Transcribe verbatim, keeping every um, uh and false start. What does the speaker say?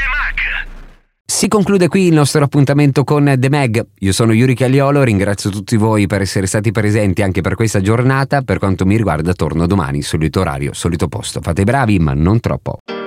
Mag. Si conclude qui il nostro appuntamento con The Mag. Io sono Yuri Cagliolo, ringrazio tutti voi per essere stati presenti anche per questa giornata. Per quanto mi riguarda torno domani, solito orario, solito posto. Fate i bravi, ma non troppo.